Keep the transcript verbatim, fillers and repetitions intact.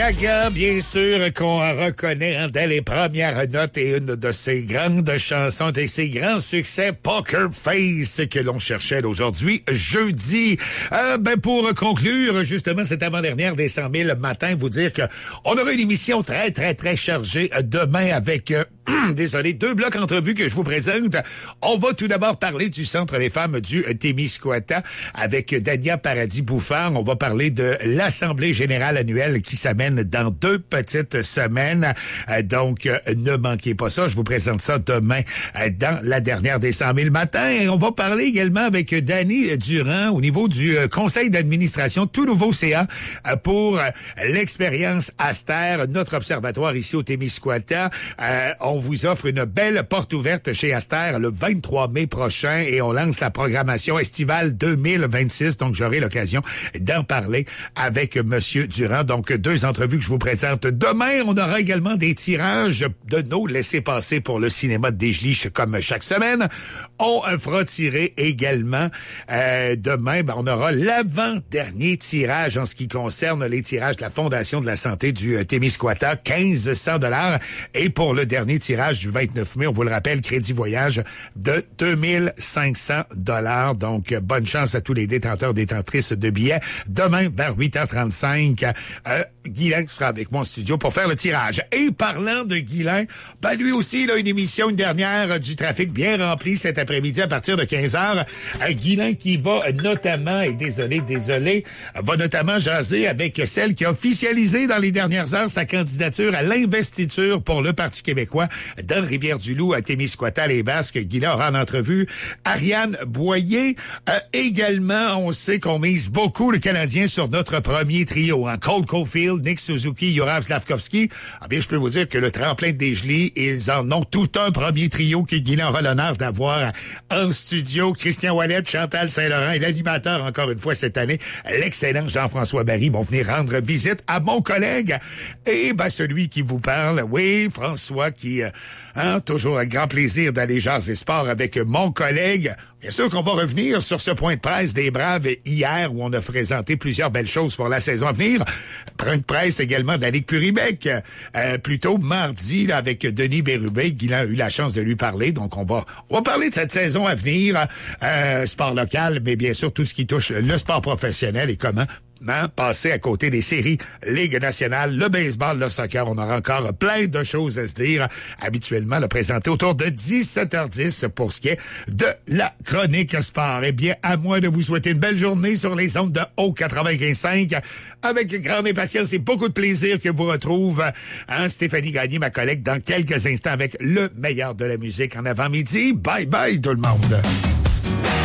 Gaga, bien sûr, qu'on reconnaît hein, dès les premières notes et une de ses grandes chansons, de ses grands succès, Poker Face, que l'on cherchait aujourd'hui, jeudi. Euh, ben, pour conclure, justement, cette avant-dernière des cent mille matin, vous dire que on aura une émission très, très, très chargée demain avec... Euh, Désolé, deux blocs entrevues que je vous présente. On va tout d'abord parler du Centre des femmes du Témiscouata avec Dania Paradis-Bouffard. On va parler de l'Assemblée générale annuelle qui s'amène dans deux petites semaines. Donc, ne manquez pas ça. Je vous présente ça demain dans la dernière des cent mille matins. Et on va parler également avec Dany Durand au niveau du conseil d'administration, tout nouveau C A pour l'expérience Aster, notre observatoire ici au Témiscouata. Euh, on vous offre une belle porte ouverte chez Aster le vingt-trois mai prochain et on lance la programmation estivale deux mille vingt-six. Donc, j'aurai l'occasion d'en parler avec Monsieur Durand. Donc, deux entrevues que je vous présente demain. On aura également des tirages de nos laissez-passer pour le cinéma de Desjolies comme chaque semaine. On fera tirer également euh, demain. Ben, on aura l'avant-dernier tirage en ce qui concerne les tirages de la Fondation de la santé du euh, Témiscouata, mille cinq cents dollars. Et pour le dernier tirage du vingt-neuf mai, on vous le rappelle, crédit voyage de deux mille cinq cents dollars. Donc, bonne chance à tous les détenteurs, détentrices de billets. Demain, vers huit heures trente-cinq, euh, Guylain sera avec moi en studio pour faire le tirage. Et parlant de Guylain, ben lui aussi, il a une émission, une dernière du trafic bien remplie cet après-midi à partir de quinze heures. Euh, Guylain qui va notamment, et désolé, désolé, va notamment jaser avec celle qui a officialisé dans les dernières heures sa candidature à l'investiture pour le Parti québécois dans Rivière-du-Loup à Témiscouata, les Basques. Guylain aura en entrevue Ariane Boyer. Euh, également, on sait qu'on mise beaucoup le Canadien sur notre premier trio. Hein. Cole Caulfield, Nick Suzuki, Juraj Slafkovský. Ah bien, je peux vous dire que le tremplin de Desjolies, ils en ont tout un premier trio que Guylain aura l'honneur d'avoir en studio. Christian Ouellet, Chantal Saint-Laurent et l'animateur, encore une fois cette année, l'excellent Jean-François Barry vont venir rendre visite à mon collègue et ben celui qui vous parle, oui, François, qui a hein, toujours un grand plaisir d'aller jaser sport avec mon collègue. Bien sûr qu'on va revenir sur ce point de presse des Braves hier où on a présenté plusieurs belles choses pour la saison à venir. Point de presse également d'Annick Puribec, euh, plutôt mardi là, avec Denis Bérubé. Guylain a eu la chance de lui parler. Donc, on va on va parler de cette saison à venir, euh, sport local, mais bien sûr tout ce qui touche le sport professionnel et comment Hein, passer à côté des séries Ligue nationale, le baseball, le soccer. On aura encore plein de choses à se dire. Habituellement, le présenter autour de dix-sept heures dix pour ce qui est de la chronique sport. Eh bien, à moi de vous souhaiter une belle journée sur les ondes de Haut quatre-vingt-quinze cinq. Avec grande impatience et beaucoup de plaisir que vous retrouve hein, Stéphanie Gagné, ma collègue, dans quelques instants avec le meilleur de la musique en avant-midi. Bye bye tout le monde.